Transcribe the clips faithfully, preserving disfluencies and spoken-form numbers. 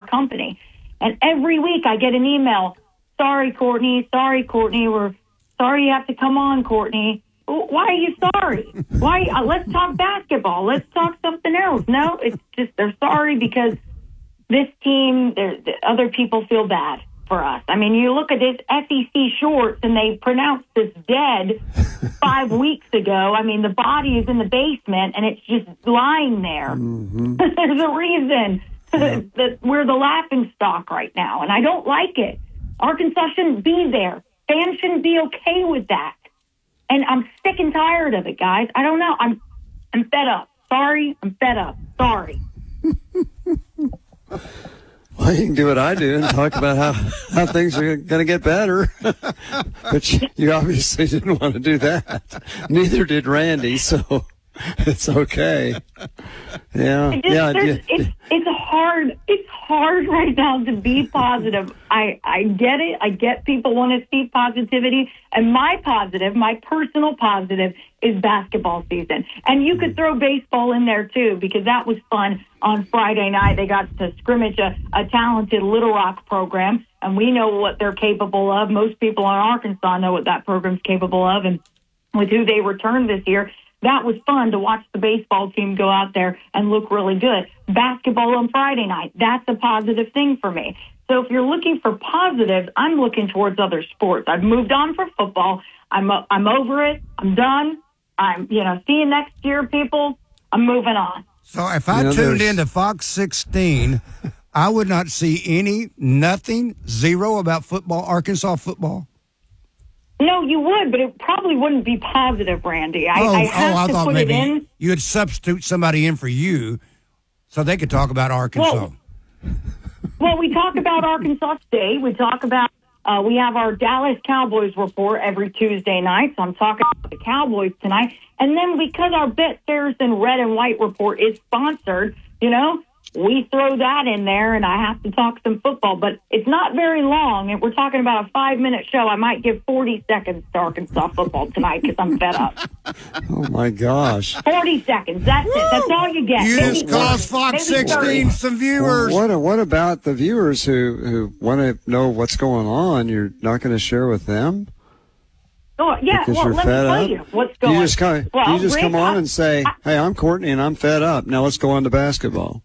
company. And every week I get an email, sorry, Courtney, sorry, Courtney, we're sorry you have to come on, Courtney. Why are you sorry? Why? Uh, let's talk basketball. Let's talk something else. No, it's just they're sorry because this team, the other people feel bad for us. I mean, you look at this S E C shorts, and they pronounced this dead five weeks ago. I mean, the body is in the basement, and it's just lying there. Mm-hmm. There's a reason yeah. that we're the laughing stock right now, and I don't like it. Arkansas shouldn't be there. Fans shouldn't be okay with that. And I'm sick and tired of it, guys. I don't know. I'm I'm fed up. Sorry, I'm fed up. Sorry. Well, you can do what I do and talk about how, how things are going to get better. But you, you obviously didn't want to do that. Neither did Randy, so it's okay. Yeah, just, yeah. It's, it's, it's hard. It's hard right now to be positive. I, I get it. I get people want to see positivity. And my positive, my personal positive, is basketball season. And you could throw baseball in there, too, because that was fun on Friday night. They got to scrimmage a, a talented Little Rock program, and we know what they're capable of. Most people in Arkansas know what that program's capable of, and with who they returned this year, that was fun to watch the baseball team go out there and look really good. Basketball on Friday night, that's a positive thing for me. So if you're looking for positives, I'm looking towards other sports. I've moved on from football. I'm uh, I'm over it. I'm done. I'm, you know, see you next year, people. I'm moving on. So if I you know, tuned there's... into Fox sixteen, I would not see any, nothing, zero about football, Arkansas football. No, you would, but it probably wouldn't be positive, Randy. I, oh, I have oh, I to thought put maybe it in. you would substitute somebody in for you so they could talk about Arkansas. Well, well we talk about Arkansas State. We talk about, uh, we have our Dallas Cowboys report every Tuesday night, so I'm talking about the Cowboys tonight. And then because our Bet Saracen Red and White report is sponsored, you know, we throw that in there, and I have to talk some football. But it's not very long, and we're talking about a five-minute show. I might give forty seconds to Arkansas football tonight because I'm fed up. Oh, my gosh. forty seconds. That's Woo! It. That's all you get. You Maybe just cost Fox sixteen some viewers. Well, what, what about the viewers who, who want to know what's going on? You're not going to share with them? Oh, yeah, because well, you're let fed me tell up? you what's going on. You just come, well, you just Rick, come on I, and say, I, hey, I'm Courtney, and I'm fed up. Now let's go on to basketball.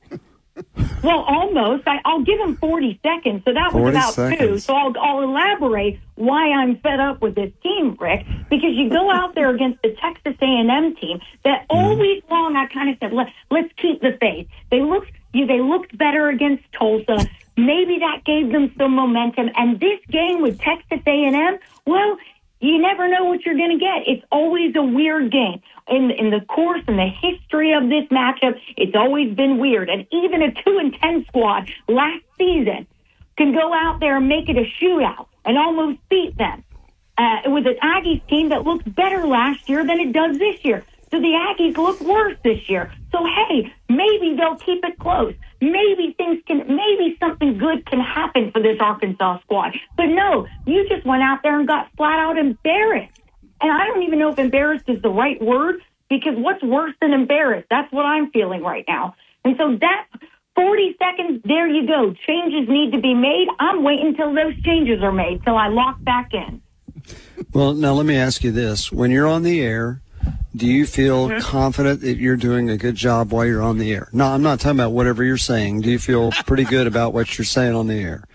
Well, almost. I, I'll give him forty seconds. So that was about seconds. two. So I'll, I'll elaborate why I'm fed up with this team, Rick. Because you go out there against the Texas A and M team that all week long I kind of said, Let, let's keep the faith. They looked, you, they looked better against Tulsa. Maybe that gave them some momentum. And this game with Texas A and M, well, you never know what you're going to get. It's always a weird game. In in the course and the history of this matchup, it's always been weird. And even a two and ten squad last season can go out there and make it a shootout and almost beat them. Uh, it was an Aggies team that looked better last year than it does this year. So the Aggies look worse this year. So hey, maybe they'll keep it close. Maybe things can, maybe something good can happen for this Arkansas squad. But no, you just went out there and got flat out embarrassed. And I don't even know if embarrassed is the right word, because what's worse than embarrassed? That's what I'm feeling right now. And so that forty seconds, there you go. Changes need to be made. I'm waiting until those changes are made, till I lock back in. Well, now let me ask you this. When you're on the air, do you feel mm-hmm. confident that you're doing a good job while you're on the air? No, I'm not talking about whatever you're saying. Do you feel pretty good about what you're saying on the air?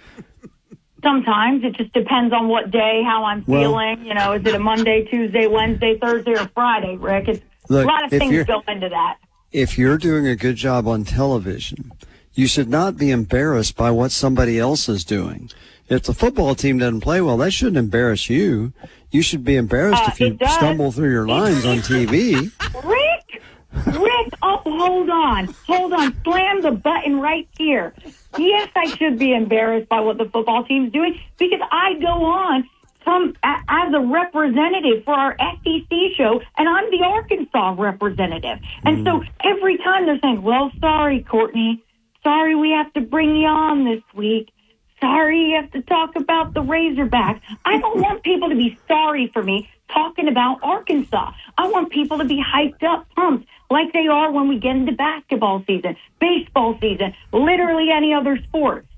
Sometimes. It just depends on what day, how I'm well, feeling. You know, is it a Monday, Tuesday, Wednesday, Thursday, or Friday, Rick? It's, look, a lot of things go into that. If you're doing a good job on television, you should not be embarrassed by what somebody else is doing. If the football team doesn't play well, that shouldn't embarrass you. You should be embarrassed uh, if you stumble through your lines on T V. Rick, Rick, oh, hold on. Hold on. Slam the button right here. Yes, I should be embarrassed by what the football team's doing, because I go on from as a representative for our S E C show, and I'm the Arkansas representative. And mm. so every time they're saying, well, sorry, Courtney, sorry we have to bring you on this week. Sorry you have to talk about the Razorbacks. I don't want people to be sorry for me talking about Arkansas. I want people to be hyped up, pumped, like they are when we get into basketball season, baseball season, literally any other sport.